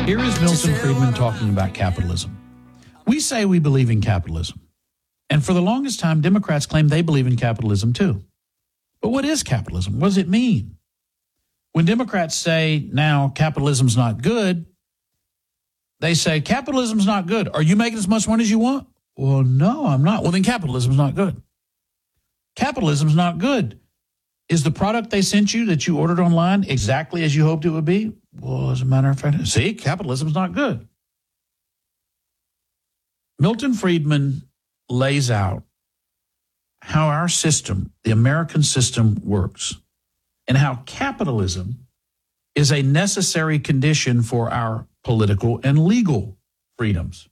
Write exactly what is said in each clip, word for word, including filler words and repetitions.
Here is Milton Friedman talking about capitalism. We say we believe in capitalism. And for the longest time, Democrats claim they believe in capitalism too. But what is capitalism? What does it mean? When Democrats say now capitalism's not good, they say capitalism's not good. Are you making as much money as you want? Well, no, I'm not. Well, then capitalism's not good. Capitalism's not good. Is the product they sent you that you ordered online exactly as you hoped it would be? Well, as a matter of fact, see, capitalism's not good. Milton Friedman lays out how our system, the American system, works and how capitalism is a necessary condition for our political and legal freedoms.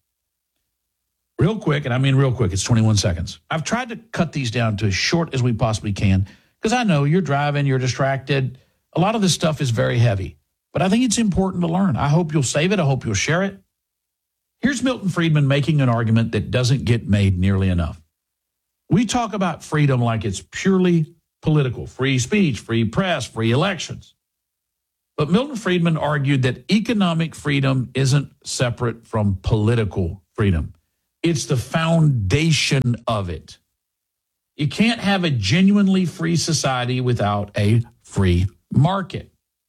Real quick, and I mean real quick, it's twenty-one seconds. I've tried to cut these down to as short as we possibly can because I know you're driving, you're distracted. A lot of this stuff is very heavy, but I think it's important to learn. I hope you'll save it. I hope you'll share it. Here's Milton Friedman making an argument that doesn't get made nearly enough. We talk about freedom like it's purely political, free speech, free press, free elections. But Milton Friedman argued that economic freedom isn't separate from political freedom. It's the foundation of it. You can't have a genuinely free society without a free market.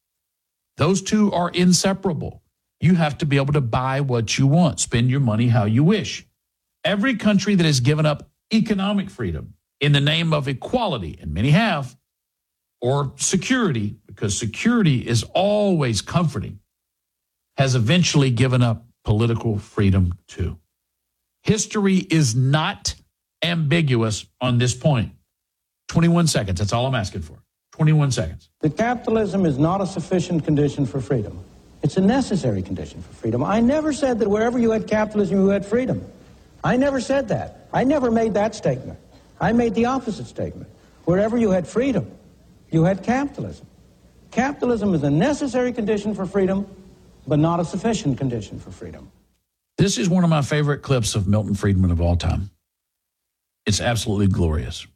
Those two are inseparable. You have to be able to buy what you want, spend your money how you wish. Every country that has given up economic freedom in the name of equality, and many have, or security, because security is always comforting, has eventually given up political freedom too. History is not ambiguous on this point. twenty-one seconds, that's all I'm asking for. twenty-one seconds. That capitalism is not a sufficient condition for freedom. It's a necessary condition for freedom. I never said that wherever you had capitalism, you had freedom. I never said that. I never made that statement. I made the opposite statement. Wherever you had freedom, you had capitalism. Capitalism is a necessary condition for freedom, but not a sufficient condition for freedom. This is one of my favorite clips of Milton Friedman of all time. It's absolutely glorious.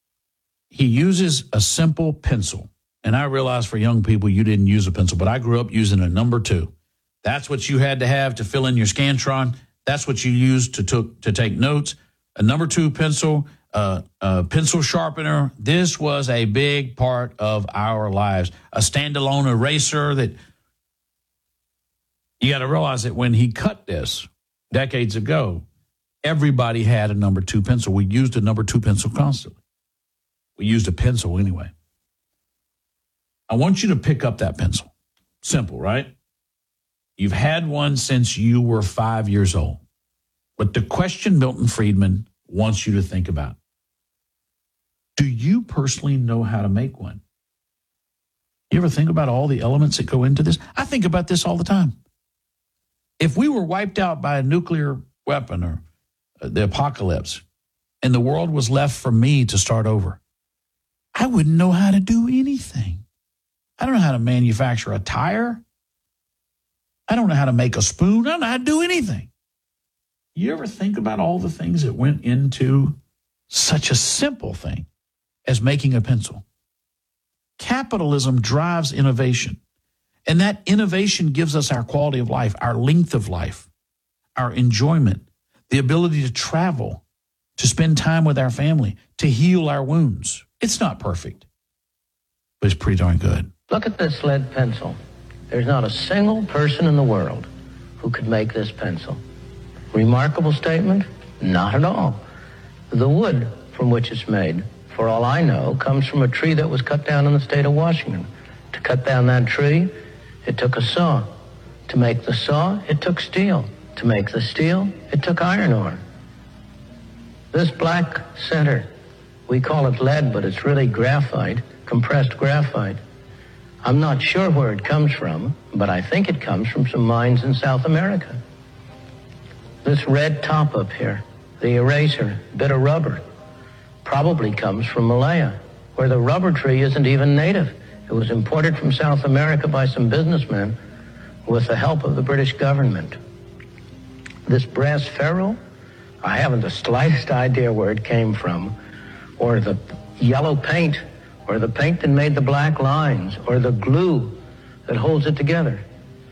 He uses a simple pencil. And I realize for young people, you didn't use a pencil, but I grew up using a number two. That's what you had to have to fill in your Scantron. That's what you used to, to, to take notes. A number two pencil, uh, a pencil sharpener. This was a big part of our lives. A standalone eraser that you got to realize that when he cut this decades ago, everybody had a number two pencil. We used a number two pencil constantly. We used a pencil anyway. I want you to pick up that pencil. Simple, right? You've had one since you were five years old. But the question Milton Friedman wants you to think about, do you personally know how to make one? You ever think about all the elements that go into this? I think about this all the time. If we were wiped out by a nuclear weapon or the apocalypse and the world was left for me to start over, I wouldn't know how to do anything. I don't know how to manufacture a tire. I don't know how to make a spoon. I don't know how to do anything. You ever think about all the things that went into such a simple thing as making a pencil? Capitalism drives innovation, and that innovation gives us our quality of life, our length of life, our enjoyment, the ability to travel, to spend time with our family, to heal our wounds. It's not perfect, but it's pretty darn good. Look at this lead pencil. There's not a single person in the world who could make this pencil. Remarkable statement? Not at all. The wood from which it's made, for all I know, comes from a tree that was cut down in the state of Washington. To cut down that tree, it took a saw. To make the saw, it took steel. To make the steel, it took iron ore. This black center, we call it lead, but it's really graphite, compressed graphite. I'm not sure where it comes from, but I think it comes from some mines in South America. This red top up here, the eraser, bit of rubber, probably comes from Malaya, where the rubber tree isn't even native. It was imported from South America by some businessmen with the help of the British government. This brass ferrule, I haven't the slightest idea where it came from, or the yellow paint, or the paint that made the black lines, or the glue that holds it together.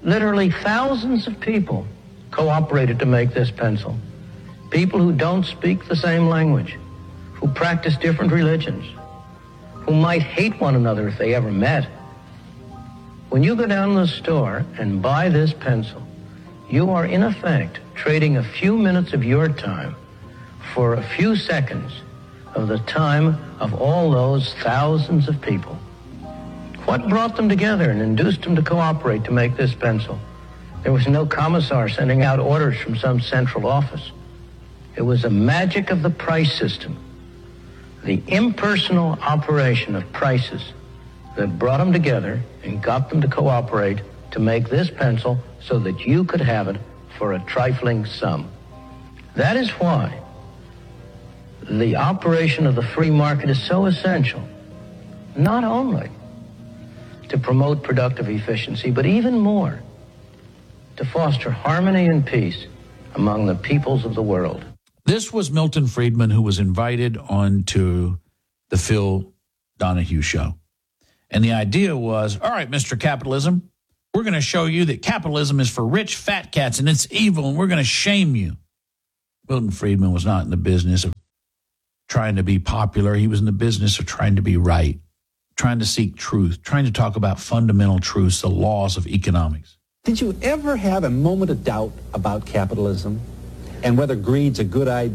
Literally thousands of people cooperated to make this pencil. People who don't speak the same language, who practice different religions, who might hate one another if they ever met. When you go down to the store and buy this pencil, you are in effect trading a few minutes of your time for a few seconds of the time of all those thousands of people. What brought them together and induced them to cooperate to make this pencil? There was no commissar sending out orders from some central office. It was the magic of the price system, the impersonal operation of prices that brought them together and got them to cooperate to make this pencil so that you could have it for a trifling sum. That is why the operation of the free market is so essential, not only to promote productive efficiency, but even more to foster harmony and peace among the peoples of the world. This was Milton Friedman, who was invited onto the Phil Donahue show. And the idea was, all right, Mister Capitalism, we're going to show you that capitalism is for rich fat cats and it's evil, and we're going to shame you. Milton Friedman was not in the business of trying to be popular. He was in the business of trying to be right, trying to seek truth, trying to talk about fundamental truths, the laws of economics. Did you ever have a moment of doubt about capitalism and whether greed's a good idea?